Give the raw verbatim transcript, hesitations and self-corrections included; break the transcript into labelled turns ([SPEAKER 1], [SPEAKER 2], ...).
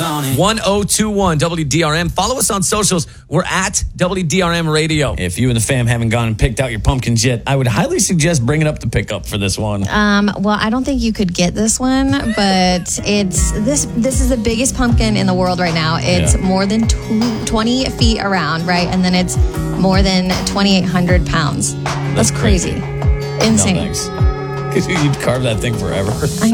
[SPEAKER 1] one oh two one W D R M. Follow us on socials. We're at W D R M Radio. If you and the fam haven't gone and picked out your pumpkins yet, I would highly suggest bringing up the pickup for this one.
[SPEAKER 2] Um, well, I don't think you could get this one, but it's this. This is the biggest pumpkin in the world right now. It's yeah. more than twenty feet around, right? And then it's more than twenty-eight hundred pounds. That's, That's crazy. crazy. Insane.
[SPEAKER 1] No, thanks. Because you'd carve that thing forever.
[SPEAKER 2] I